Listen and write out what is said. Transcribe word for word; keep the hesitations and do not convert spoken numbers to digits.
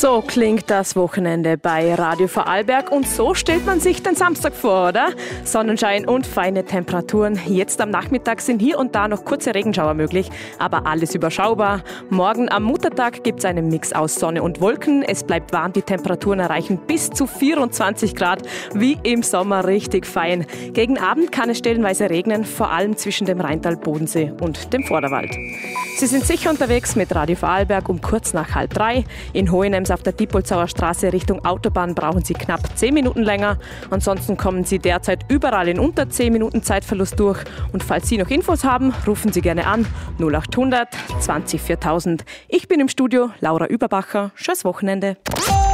So klingt das Wochenende bei Radio Vorarlberg und so stellt man sich den Samstag vor, oder? Sonnenschein und feine Temperaturen. Jetzt am Nachmittag sind hier und da noch kurze Regenschauer möglich, aber alles überschaubar. Morgen am Muttertag gibt es einen Mix aus Sonne und Wolken. Es bleibt warm, die Temperaturen erreichen bis zu vierundzwanzig Grad, wie im Sommer, richtig fein. Gegen Abend kann es stellenweise regnen, vor allem zwischen dem Rheintal, Bodensee und dem Vorderwald. Sie sind sicher unterwegs mit Radio Vorarlberg um kurz nach halb drei. In Hohenems auf der Diepholzauer Straße Richtung Autobahn brauchen Sie knapp zehn Minuten länger. Ansonsten kommen Sie derzeit überall in unter zehn Minuten Zeitverlust durch. Und falls Sie noch Infos haben, rufen Sie gerne an null acht hundert zwanzig viertausend. Ich bin im Studio, Laura Überbacher. Schönes Wochenende.